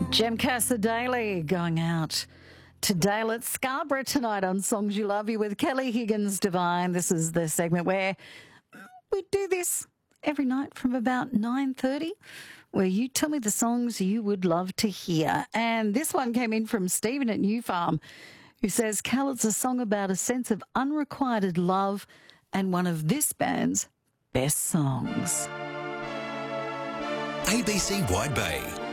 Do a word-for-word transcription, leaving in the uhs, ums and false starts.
Jem Daily going out to Dale at Scarborough tonight on Songs You Love You with Kelly Higgins Divine. This is the segment where we do this every night from about nine thirty, where you tell me the songs you would love to hear. And this one came in from Stephen at New Farm, who says, Cal, it's a song about a sense of unrequited love and one of this band's best songs. A B C Wide Bay.